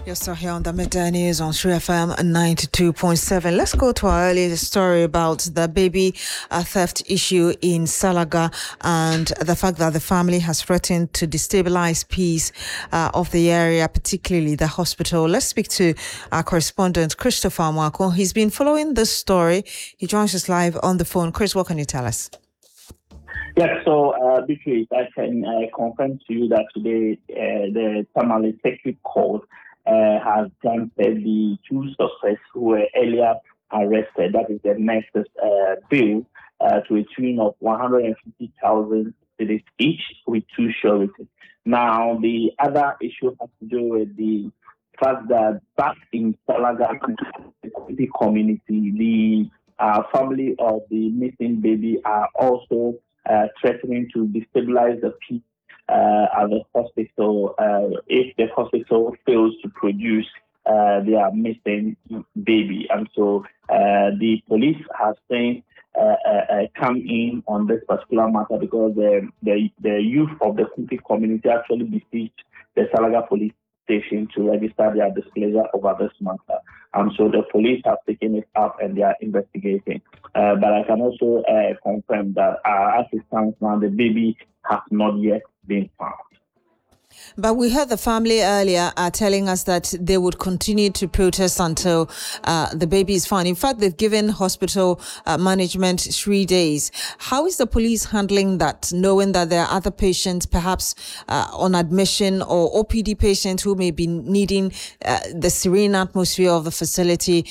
You're still here on the Midday News on True FM 92.7. Let's go to our earlier story about the baby theft issue in Salaga and the fact that the family has threatened to destabilize peace of the area, particularly the hospital. Let's speak to our correspondent, Christopher Mwako. He's been following this story. He joins us live on the phone. Chris, what can you tell us? Yes, so Beatrice, I can confirm to you that today the Tamale Circuit Court has granted the two suspects who were earlier arrested, that is the Nexus bill, to a tune of 150,000 cedis each with two sureties. Now, the other issue has to do with the fact that back in Salaga community, the family of the missing baby are also threatening to destabilize the peace at the hospital if the hospital fails to produce their missing baby. And so the police have since come in on this particular matter because the youth of the Kuti community actually besieged the Salaga police station to register their displeasure over this matter. And so the police have taken it up and they are investigating. But I can also confirm that as it stands now, the baby has not yet been found. But we heard the family earlier telling us that they would continue to protest until the baby is found. In fact, they've given hospital management 3 days. How is the police handling that, knowing that there are other patients, perhaps on admission or OPD patients who may be needing the serene atmosphere of the facility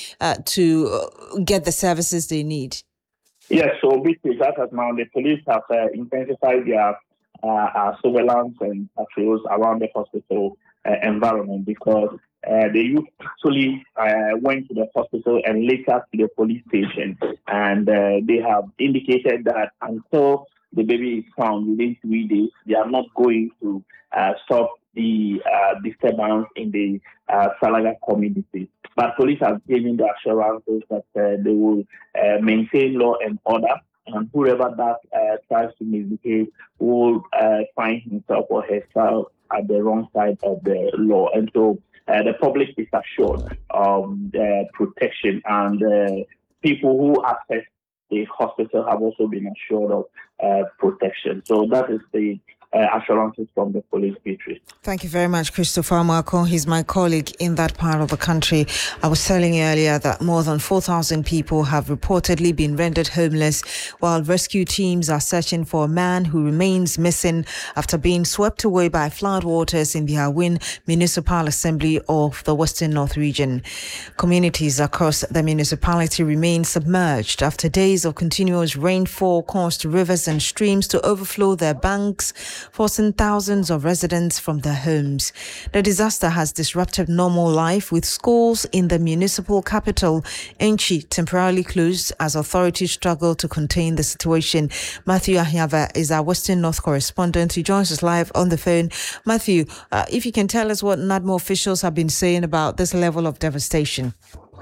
to get the services they need? Yes, so because that has now the police have intensified their surveillance and patrols around the hospital environment because the youth actually went to the hospital and later to the police station, and they have indicated that until the baby is found within 3 days, they are not going to stop the disturbance in the Salaga community. But police have given the assurances that they will maintain law and order, and whoever that tries to misbehave will find himself or herself at the wrong side of the law. And so the public is assured of protection, and people who access the hospital have also been assured of protection. So that is the assurances from the police, Beatrice. Thank you very much, Christopher Mwako. He's my colleague in that part of the country. I was telling you earlier that more than 4,000 people have reportedly been rendered homeless while rescue teams are searching for a man who remains missing after being swept away by floodwaters in the Awin Municipal Assembly of the Western North Region. Communities across the municipality remain submerged after days of continuous rainfall caused rivers and streams to overflow their banks, forcing thousands of residents from their homes. The disaster has disrupted normal life, with schools in the municipal capital, Enchi, temporarily closed as authorities struggle to contain the situation. Matthew Ahiava is our Western North correspondent. He joins us live on the phone. Matthew, if you can tell us what NADMO officials have been saying about this level of devastation.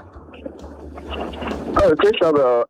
Christopher,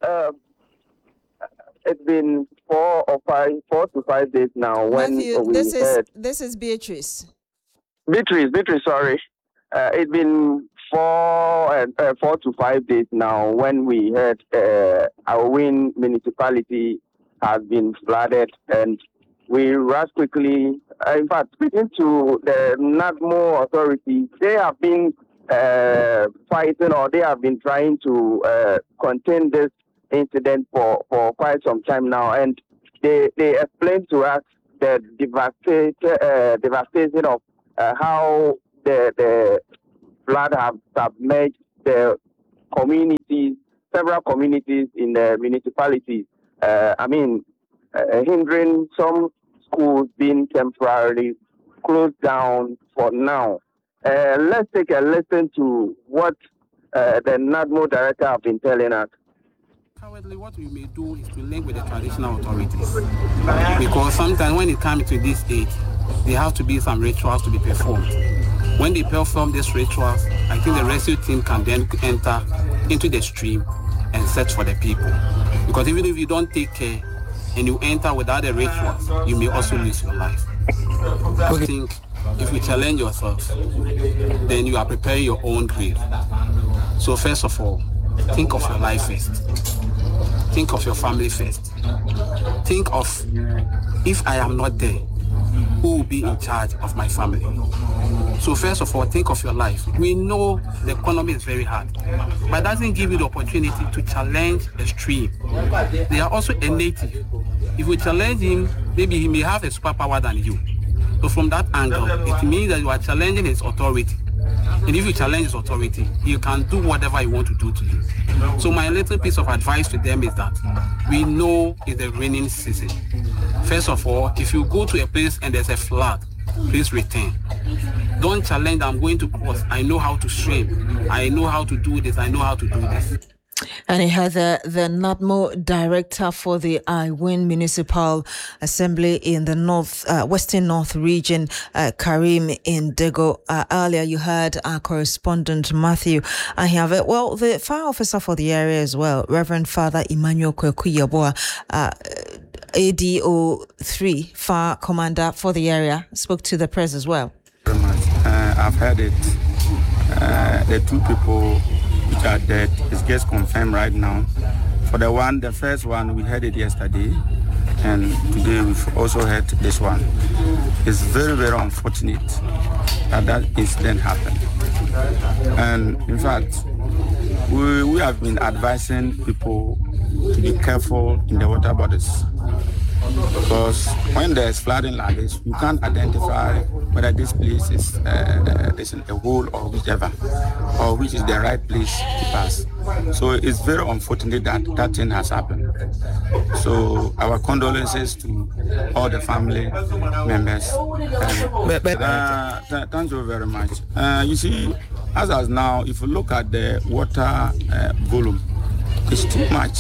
it's been 4 to 5 days now. Matthew, this is Beatrice. Beatrice, sorry. It's been 4 to 5 days now when we heard Awin municipality has been flooded, and we rushed quickly. In fact, speaking to the NADMO authorities, they have been fighting, or they have been trying to contain this incident for quite some time now, and they explained to us the devastation of how the flood have submerged the communities, several communities in the municipality. Hindering some schools being temporarily closed down for now. Let's take a listen to what the NADMO director have been telling us. Currently, what we may do is to link with the traditional authorities, because sometimes when it comes to this stage, there have to be some rituals to be performed. When they perform these rituals, I think the rescue team can then enter into the stream and search for the people. Because even if you don't take care and you enter without the rituals, you may also lose your life. I think if you challenge yourself, then you are preparing your own grave. So first of all, think of your life first. Think of your family first. Think of, if I am not there, who will be in charge of my family? So first of all, think of your life. We know the economy is very hard, but it doesn't give you the opportunity to challenge the stream. They are also a native. If you challenge him, maybe he may have a superpower than you. So from that angle, it means that you are challenging his authority. And if you challenge his authority, you can do whatever you want to do to you. So my little piece of advice to them is that we know it's the raining season. First of all, if you go to a place and there's a flood, please return. Don't challenge, I'm going to cross. I know how to swim. I know how to do this. I know how to do this. And he had the NADMO director for the Iwin Municipal Assembly in the Western North region, Karim Indego. Earlier, you heard our correspondent Matthew Ahiave. Well, the fire officer for the area as well, Reverend Father Emmanuel Kwekuyaboa, ADO3 fire commander for the area, spoke to the press as well. Very much. I've heard it. The two people which are dead is just confirmed right now. For the first one, we heard it yesterday, and today we've also heard this one. It's very, very unfortunate that incident happened. And in fact, we have been advising people to be careful in the water bodies, because when there's flooding like this, you can't identify whether this place is in a hole or whichever, or which is the right place to pass. So it's very unfortunate that thing has happened. So our condolences to all the family members. Thank you very much. You see, as now, if you look at the water volume, it's too much.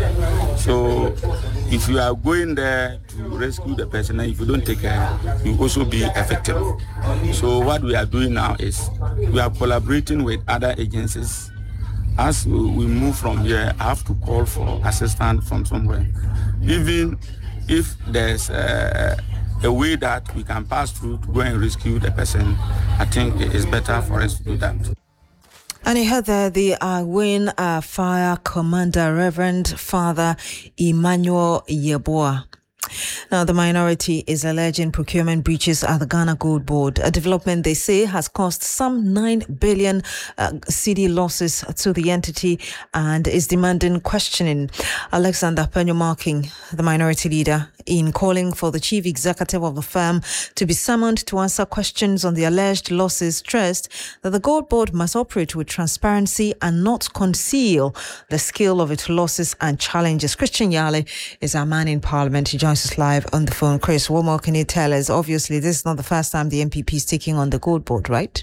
So if you are going there to rescue the person, and if you don't take care, you also be a victim. So what we are doing now is we are collaborating with other agencies. As we move from here, I have to call for assistance from somewhere. Even if there's a way that we can pass through to go and rescue the person, I think it is better for us to do that. And he heard there the Iwin Fire Commander, Reverend Father Emmanuel Yeboah. Now, the minority is alleging procurement breaches at the Ghana Gold Board, a development they say has cost some 9 billion cedi losses to the entity and is demanding questioning. Alexander Penyo-Marking, the minority leader, in calling for the chief executive of the firm to be summoned to answer questions on the alleged losses, stressed that the Gold Board must operate with transparency and not conceal the scale of its losses and challenges. Christian Yale is our man in Parliament. He joins us live on the phone. Chris, what more can you tell us? Obviously, this is not the first time the MPP is taking on the Gold Board, right?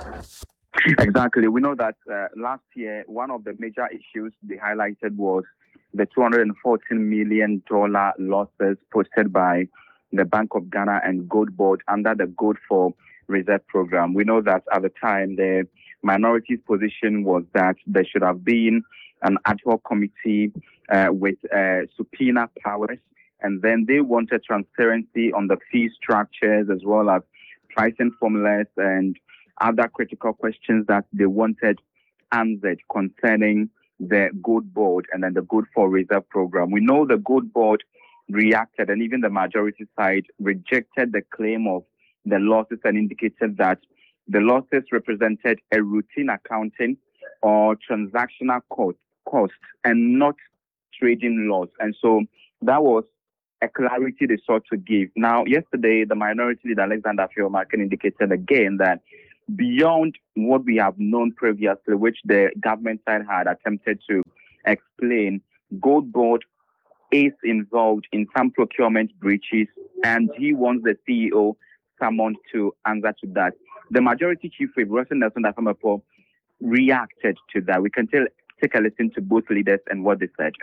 Exactly. We know that last year, one of the major issues they highlighted was the $214 million losses posted by the Bank of Ghana and Gold Board under the Gold for Reserve program. We know that at the time, the minority's position was that there should have been an ad hoc committee with subpoena powers, and then they wanted transparency on the fee structures as well as pricing formulas and other critical questions that they wanted answered concerning the Gold Board and then the Gold for Reserve program. We know the Gold Board reacted, and even the majority side rejected the claim of the losses and indicated that the losses represented a routine accounting or transactional cost and not trading loss. And so that was a clarity they sought to give. Now, yesterday, the minority leader, Alexander Penyo-Marking, indicated again that beyond what we have known previously, which the government side had attempted to explain, Gold Board is involved in some procurement breaches, and he wants the CEO summoned to answer to that. The majority chief whip, Russell Nelson Dafamapo, reacted to that. We can take a listen to both leaders and what they said.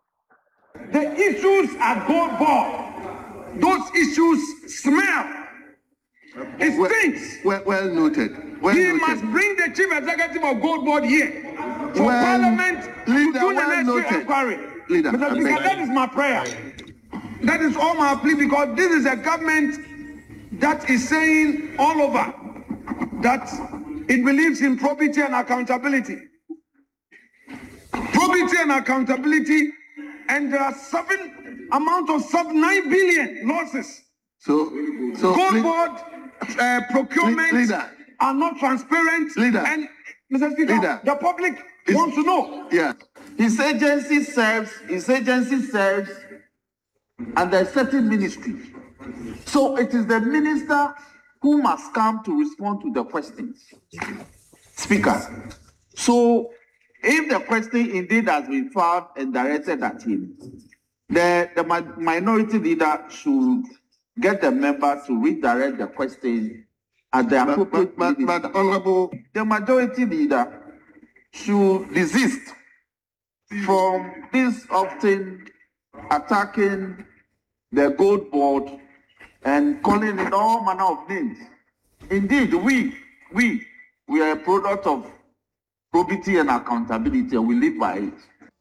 The issues at Gold Board, those issues smell. It stinks. Well noted. He must bring the chief executive of Gold Board here for Parliament to do the necessary inquiry. Mr. Speaker, that is my prayer. That is all my plea, because this is a government that is saying all over that it believes in probity and accountability. Probity and accountability, and there are 9 billion losses. So Gold board procurement are not transparent. And Mr. Speaker, the public wants to know. Yeah. His agency serves under a certain ministry. So it is the minister who must come to respond to the questions. Speaker. So if the question indeed has been found and directed at him, the minority leader should get the member to redirect the question at the appropriate but Honorable, the majority leader should desist from this often attacking the gold board and calling it all manner of names. Indeed, we are a product of probity and accountability, and we live by it.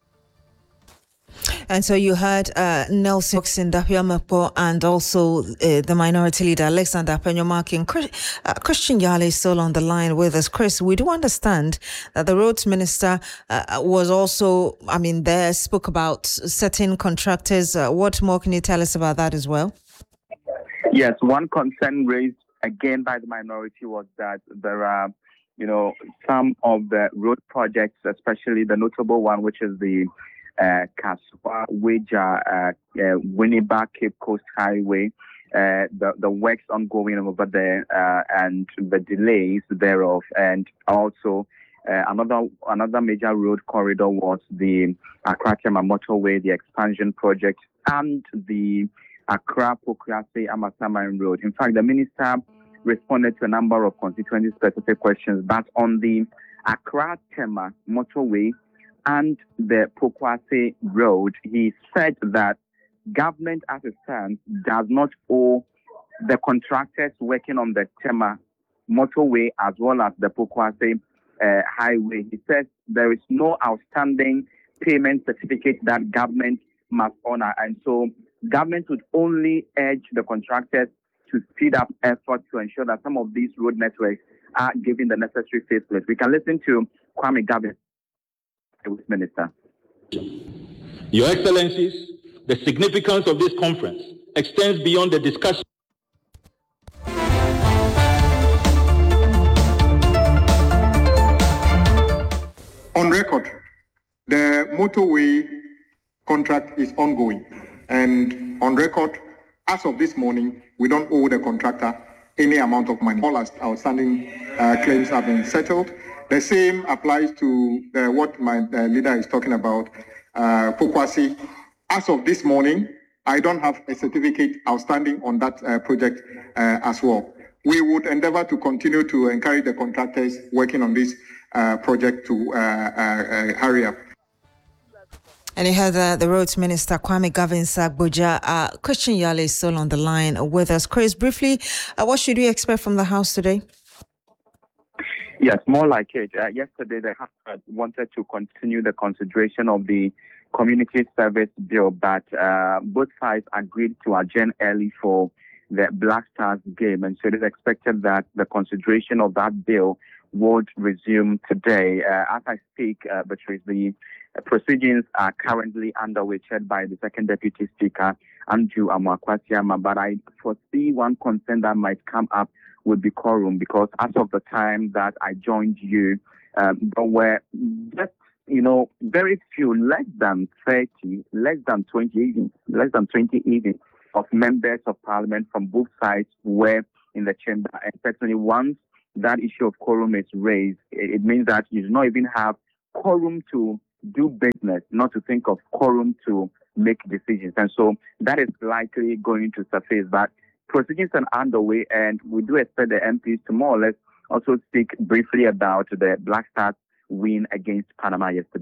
And so you heard Nelson Dapiamapo and also the minority leader Alexander Peñomarkin. Christian Yale is still on the line with us. Chris, we do understand that the roads minister was also, there, spoke about certain contractors. What more can you tell us about that as well? Yes, one concern raised again by the minority was that there are, some of the road projects, especially the notable one, which is the Kaswa, Weja, Winneba, Cape Coast Highway, the works ongoing over there, and the delays thereof, and also another major road corridor was the Accra-Tema motorway, the expansion project, and the Accra-Pokuase Amasaman Road. In fact, the minister responded to a number of constituency-specific questions, but on the Accra-Tema motorway and the Pokuase Road, he said that government as it stands does not owe the contractors working on the Tema motorway as well as the Pokuase highway. He says there is no outstanding payment certificate that government must honor, and so government would only urge the contractors to speed up efforts to ensure that some of these road networks are given the necessary facelift. We can listen to Kwame Gavin, Minister. Your Excellencies, the significance of this conference extends beyond the discussion. On record, the motorway contract is ongoing, and on record, as of this morning, we don't owe the contractor any amount of money. All outstanding claims have been settled. The same applies to what my leader is talking about, Pokuase. As of this morning, I don't have a certificate outstanding on that project as well. We would endeavor to continue to encourage the contractors working on this project to hurry up. And you heard the roads minister, Kwame Gavin Sagboja. Christian Yale is still on the line with us. Chris, briefly, what should we expect from the House today? Yes, more like it. Yesterday, the House wanted to continue the consideration of the community service bill, but both sides agreed to adjourn early for the Black Stars game. And so it is expected that the consideration of that bill would resume today. As I speak, Beatrice, the proceedings are currently underway, chaired by the Second Deputy Speaker, Andrew Amoakwasiama. But I foresee one concern that might come up would be quorum, because as of the time that I joined you, there were just, very few, less than 20 even of members of parliament from both sides were in the chamber. And certainly once that issue of quorum is raised, it means that you do not even have quorum to do business, not to think of quorum to make decisions. And so that is likely going to surface. But proceedings are underway, and we do expect the MPs to more or less also speak briefly about the Black Stars win against Panama yesterday.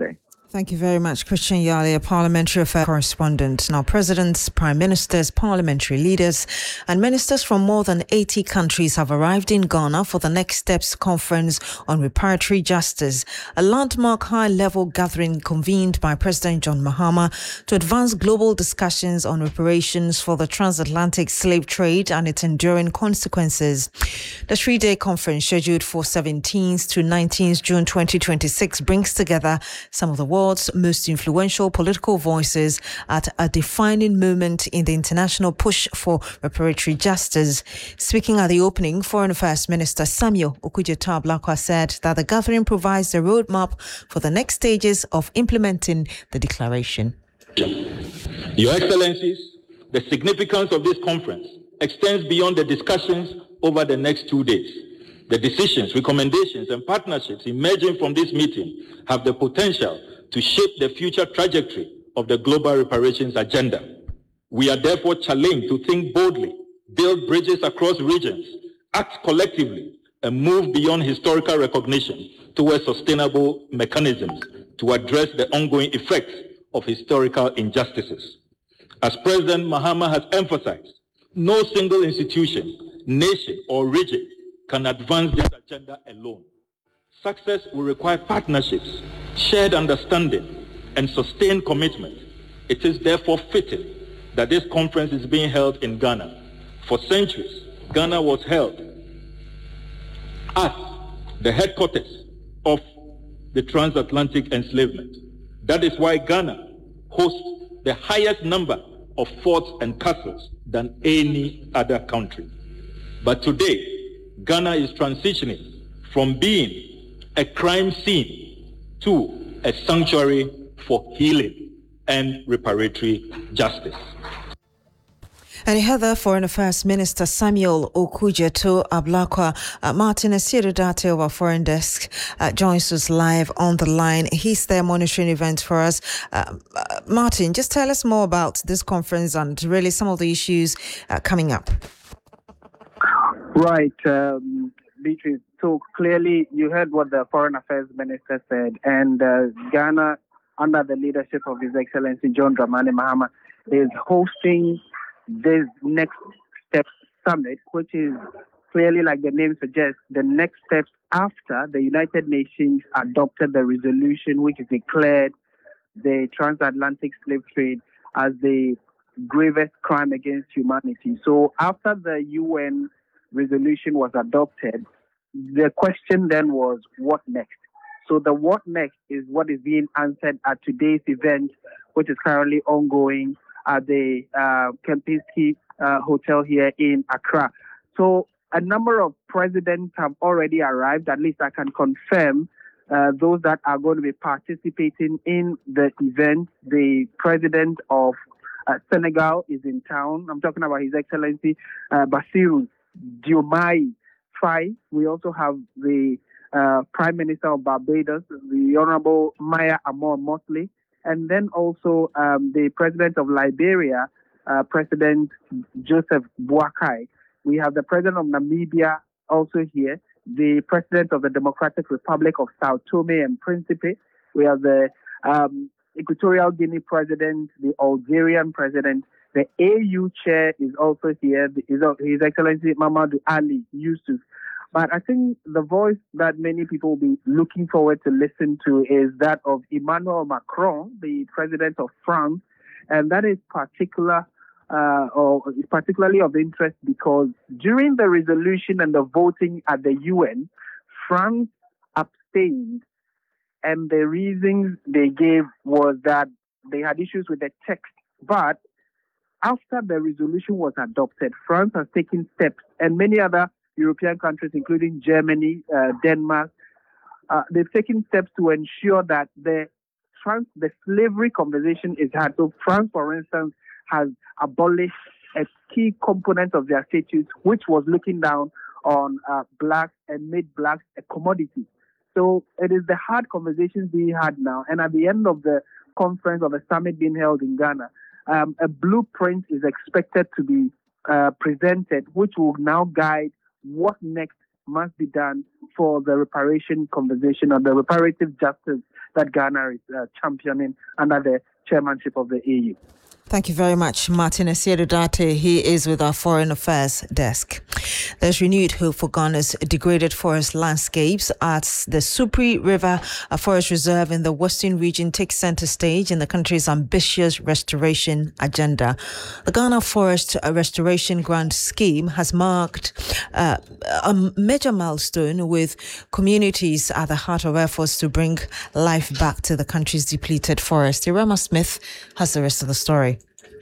Thank you very much, Christian Yali, a parliamentary affairs correspondent. Now, presidents, prime ministers, parliamentary leaders, and ministers from more than 80 countries have arrived in Ghana for the Next Steps Conference on Reparatory Justice, a landmark high-level gathering convened by President John Mahama to advance global discussions on reparations for the transatlantic slave trade and its enduring consequences. The three-day conference, scheduled for 17th to 19th June 2026, brings together some of the world's most influential political voices at a defining moment in the international push for reparatory justice. Speaking at the opening, Foreign Affairs Minister Samuel Okudzeto-Ablakwa said that the gathering provides a roadmap for the next stages of implementing the declaration. Your Excellencies, the significance of this conference extends beyond the discussions over the next 2 days. The decisions, recommendations, and partnerships emerging from this meeting have the potential to shape the future trajectory of the global reparations agenda. We are therefore challenged to think boldly, build bridges across regions, act collectively, and move beyond historical recognition towards sustainable mechanisms to address the ongoing effects of historical injustices. As President Mahama has emphasized, no single institution, nation, or region can advance this agenda alone. Success will require partnerships, shared understanding, and sustained commitment. It is therefore fitting that this conference is being held in Ghana. For centuries, Ghana was held as the headquarters of the transatlantic enslavement. That is why Ghana hosts the highest number of forts and castles than any other country. But today, Ghana is transitioning from being a crime scene to a sanctuary for healing and reparatory justice. And Heather, Foreign Affairs Minister Samuel Okudzeto-Ablakwa, Martin Esirodate of our Foreign Desk joins us live on the line. He's there monitoring events for us. Martin, just tell us more about this conference and really some of the issues coming up. Right, Beatrice. So clearly, you heard what the Foreign Affairs Minister said, and Ghana, under the leadership of His Excellency John Dramani Mahama, is hosting this Next Step Summit, which is clearly, like the name suggests, the next steps after the United Nations adopted the resolution which declared the transatlantic slave trade as the gravest crime against humanity. So after the UN resolution was adopted, the question then was, what next? So the what next is what is being answered at today's event, which is currently ongoing at the Kempinski Hotel here in Accra. So a number of presidents have already arrived. At least I can confirm those that are going to be participating in the event. The president of Senegal is in town. I'm talking about His Excellency Bassirou Diomaye Faye. We also have the Prime Minister of Barbados, the Honorable Maya Amor Motley, and then also the President of Liberia, President Joseph Boakai. We have the President of Namibia also here, the President of the Democratic Republic of Sao Tome and Principe. We have the Equatorial Guinea President, the Algerian President. The AU chair is also here, His Excellency Mamadou Ali Yusuf. But I think the voice that many people will be looking forward to listen to is that of Emmanuel Macron, the President of France, and that is particularly of interest because during the resolution and the voting at the UN, France abstained, and the reasons they gave was that they had issues with the text. But after the resolution was adopted, France has taken steps, and many other European countries, including Germany, Denmark, they've taken steps to ensure that the slavery conversation is had. So France, for instance, has abolished a key component of their statutes, which was looking down on blacks and made blacks a commodity. So it is the hard conversations being had now. And at the end of the conference or the summit being held in Ghana, a blueprint is expected to be presented, which will now guide what next must be done for the reparation conversation or the reparative justice that Ghana is championing under the chairmanship of the AU. Thank you very much, Martin Esierudate. He is with our Foreign Affairs desk. There's renewed hope for Ghana's degraded forest landscapes as the Supri River Forest Reserve in the Western region takes center stage in the country's ambitious restoration agenda. The Ghana Forest Restoration Grant Scheme has marked a major milestone with communities at the heart of efforts to bring life back to the country's depleted forest. Irama Smith has the rest of the story.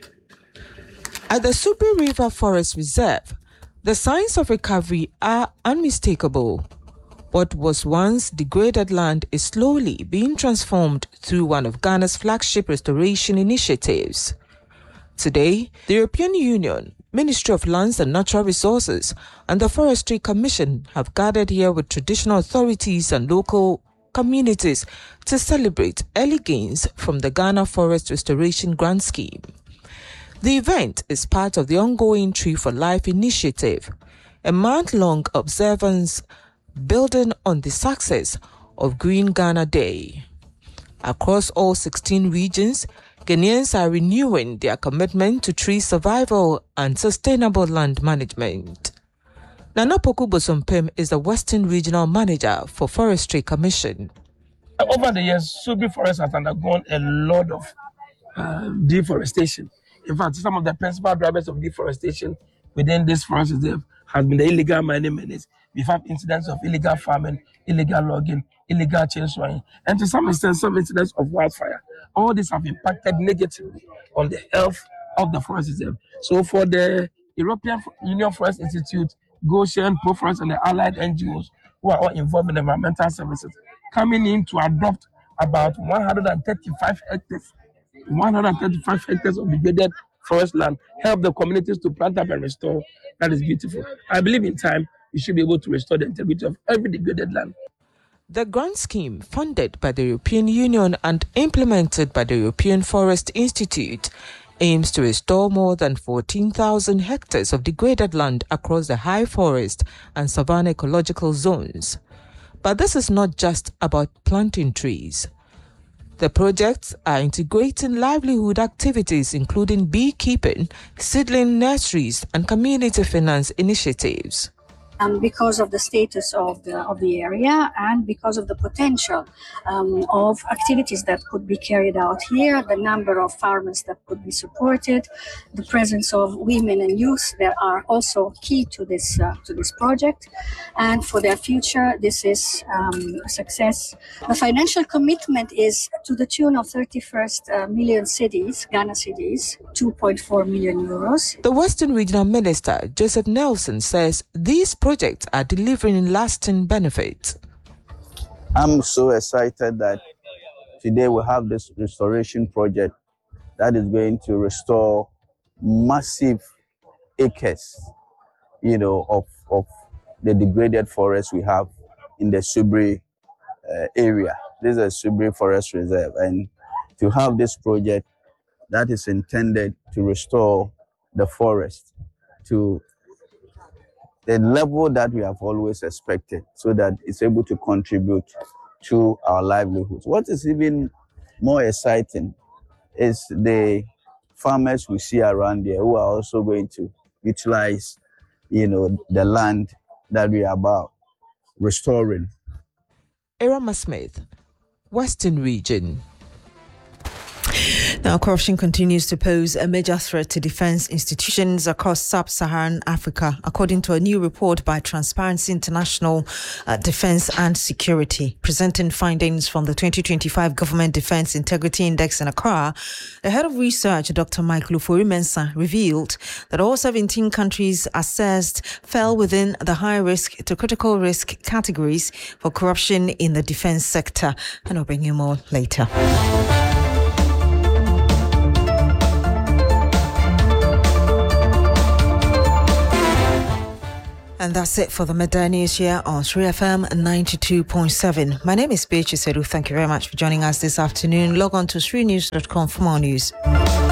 At the Supri River Forest Reserve, the signs of recovery are unmistakable. What was once degraded land is slowly being transformed through one of Ghana's flagship restoration initiatives. Today, the European Union, Ministry of Lands and Natural Resources, and the Forestry Commission have gathered here with traditional authorities and local communities to celebrate early gains from the Ghana Forest Restoration Grant Scheme. The event is part of the ongoing Tree for Life initiative, a month-long observance building on the success of Green Ghana Day. Across all 16 regions, Ghanaians are renewing their commitment to tree survival and sustainable land management. Nana Poku Bosompem is the Western Regional Manager for Forestry Commission. Over the years, Supri Forest has undergone a lot of deforestation. In fact, some of the principal drivers of deforestation within this forest reserve has been the illegal mining menace. We've had incidents of illegal farming, illegal logging, illegal chainsawing, and to some extent, some incidents of wildfire. All these have impacted negatively on the health of the forest reserve. So for the European Union Forest Institute, Goshen, ProForest, and the allied NGOs who are all involved in environmental services, coming in to adopt about 135 hectares of degraded forest land, help the communities to plant up and restore. That is beautiful. I believe in time, we should be able to restore the integrity of every degraded land. The grant scheme, funded by the European Union and implemented by the European Forest Institute, aims to restore more than 14,000 hectares of degraded land across the high forest and savanna ecological zones. But this is not just about planting trees. The projects are integrating livelihood activities including beekeeping, seedling nurseries, and community finance initiatives. Because of the status of the area and because of the potential of activities that could be carried out here, the number of farmers that could be supported, the presence of women and youth that are also key to this project, and for their future, this is a success. The financial commitment is to the tune of 31 million cedis, Ghana cedis, 2.4 million euros. The Western Regional Minister, Joseph Nelson, says these projects are delivering lasting benefits. I'm so excited that today we have this restoration project that is going to restore massive acres, of the degraded forest we have in the Supri area. This is a Supri Forest Reserve, and to have this project that is intended to restore the forest to the level that we have always expected, so that it's able to contribute to our livelihoods. What is even more exciting is the farmers we see around there who are also going to utilize, the land that we are about restoring. Irama Smith, Western Region. Now, corruption continues to pose a major threat to defense institutions across sub-Saharan Africa, according to a new report by Transparency International Defense and Security. Presenting findings from the 2025 Government Defense Integrity Index in Accra, the head of research, Dr. Michael Ufori-Mensah, revealed that all 17 countries assessed fell within the high risk to critical risk categories for corruption in the defense sector. And I'll bring you more later. And that's it for the midday news here on 3FM 92.7. My name is Beatrice Sedu. Thank you very much for joining us this afternoon. Log on to 3news.com for more news.